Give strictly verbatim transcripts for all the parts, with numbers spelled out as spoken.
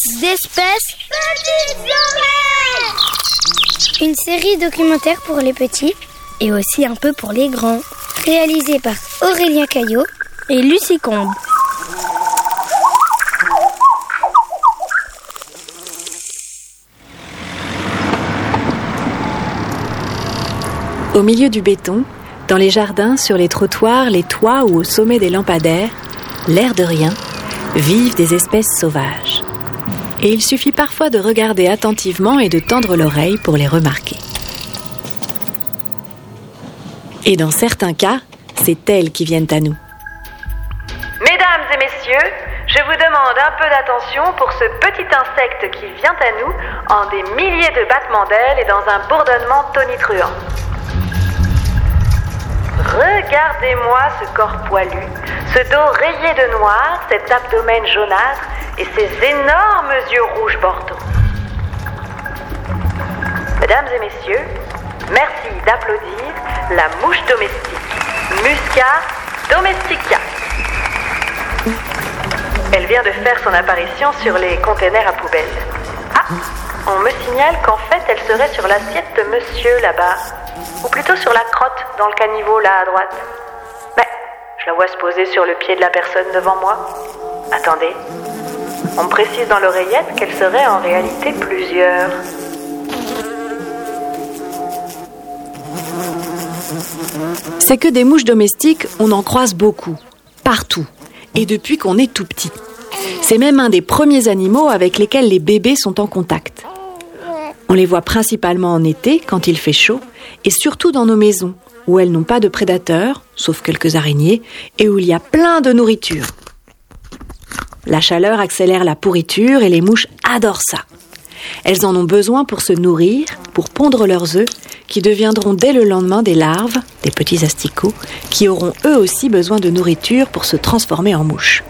d'espèces petites oreilles. Une série documentaire pour les petits et aussi un peu pour les grands, réalisée par Aurélien Caillot et Lucie Combe. Au milieu du béton, dans les jardins, sur les trottoirs, les toits ou au sommet des lampadaires, l'air de rien, vivent des espèces sauvages. Et il suffit parfois de regarder attentivement et de tendre l'oreille pour les remarquer. Et dans certains cas, c'est elles qui viennent à nous. Mesdames et messieurs, je vous demande un peu d'attention pour ce petit insecte qui vient à nous en des milliers de battements d'ailes et dans un bourdonnement tonitruant. Regardez-moi ce corps poilu, ce dos rayé de noir, cet abdomen jaunâtre et ces énormes yeux rouges bordeaux. Mesdames et messieurs, merci d'applaudir la mouche domestique, Musca domestica. Elle vient de faire son apparition sur les containers à poubelle. Ah, on me signale qu'en fait elle serait sur l'assiette de monsieur là-bas. Ou plutôt sur la crotte, dans le caniveau, là à droite. Mais, je la vois se poser sur le pied de la personne devant moi. Attendez, on me précise dans l'oreillette qu'elle serait en réalité plusieurs. C'est que des mouches domestiques, on en croise beaucoup, partout, et depuis qu'on est tout petit. C'est même un des premiers animaux avec lesquels les bébés sont en contact. On les voit principalement en été, quand il fait chaud, et surtout dans nos maisons, où elles n'ont pas de prédateurs, sauf quelques araignées, et où il y a plein de nourriture. La chaleur accélère la pourriture et les mouches adorent ça. Elles en ont besoin pour se nourrir, pour pondre leurs œufs, qui deviendront dès le lendemain des larves, des petits asticots, qui auront eux aussi besoin de nourriture pour se transformer en mouches.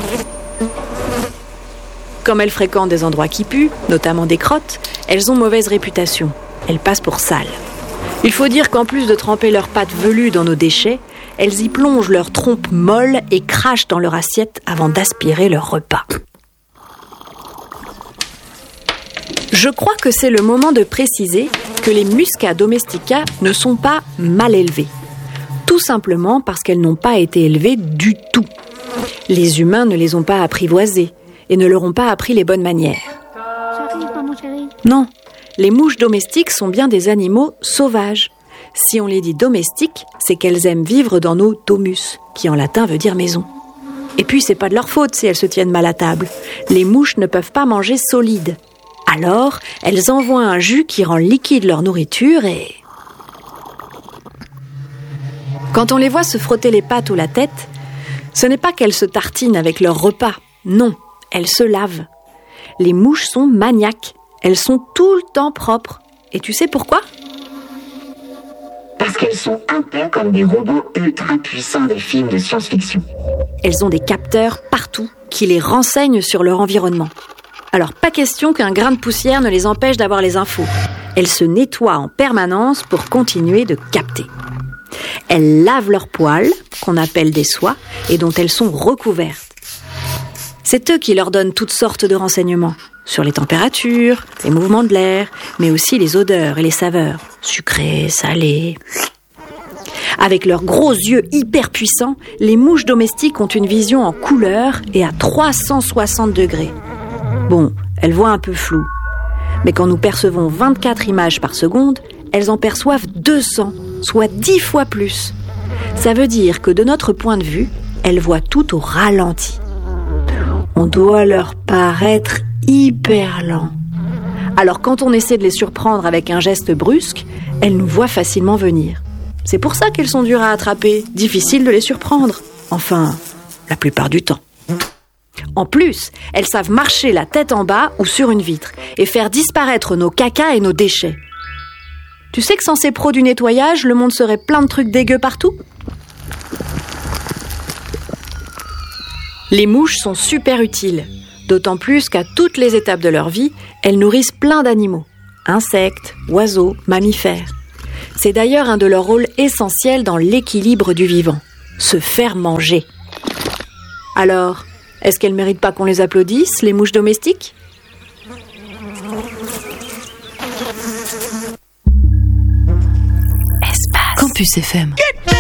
Comme elles fréquentent des endroits qui puent, notamment des crottes, elles ont mauvaise réputation. Elles passent pour sales. Il faut dire qu'en plus de tremper leurs pattes velues dans nos déchets, elles y plongent leurs trompes molles et crachent dans leur assiette avant d'aspirer leur repas. Je crois que c'est le moment de préciser que les Musca domestica ne sont pas mal élevées. Tout simplement parce qu'elles n'ont pas été élevées du tout. Les humains ne les ont pas apprivoisées et ne leur ont pas appris les bonnes manières. Non, les mouches domestiques sont bien des animaux sauvages. Si on les dit domestiques, c'est qu'elles aiment vivre dans nos domus, qui en latin veut dire maison. Et puis c'est pas de leur faute si elles se tiennent mal à table. Les mouches ne peuvent pas manger solide. Alors, elles envoient un jus qui rend liquide leur nourriture et... Quand on les voit se frotter les pattes ou la tête, ce n'est pas qu'elles se tartinent avec leur repas. Non, elles se lavent. Les mouches sont maniaques. Elles sont tout le temps propres. Et tu sais pourquoi ? Parce qu'elles sont un peu comme des robots ultra puissants des films de science-fiction. Elles ont des capteurs partout qui les renseignent sur leur environnement. Alors pas question qu'un grain de poussière ne les empêche d'avoir les infos. Elles se nettoient en permanence pour continuer de capter. Elles lavent leurs poils, qu'on appelle des soies, et dont elles sont recouvertes. C'est eux qui leur donnent toutes sortes de renseignements sur les températures, les mouvements de l'air, mais aussi les odeurs et les saveurs, sucrées, salées. Avec leurs gros yeux hyper puissants, les mouches domestiques ont une vision en couleur et à trois cent soixante degrés. Bon, elles voient un peu flou, mais quand nous percevons vingt-quatre images par seconde, elles en perçoivent deux cents, soit dix fois plus. Ça veut dire que de notre point de vue, elles voient tout au ralenti. On doit leur paraître hyper lent. Alors quand on essaie de les surprendre avec un geste brusque, elles nous voient facilement venir. C'est pour ça qu'elles sont dures à attraper, difficile de les surprendre. Enfin, la plupart du temps. En plus, elles savent marcher la tête en bas ou sur une vitre et faire disparaître nos cacas et nos déchets. Tu sais que sans ces pros du nettoyage, le monde serait plein de trucs dégueux partout ? Les mouches sont super utiles, d'autant plus qu'à toutes les étapes de leur vie, elles nourrissent plein d'animaux, insectes, oiseaux, mammifères. C'est d'ailleurs un de leurs rôles essentiels dans l'équilibre du vivant, se faire manger. Alors, est-ce qu'elles ne méritent pas qu'on les applaudisse, les mouches domestiques ? Campus F M.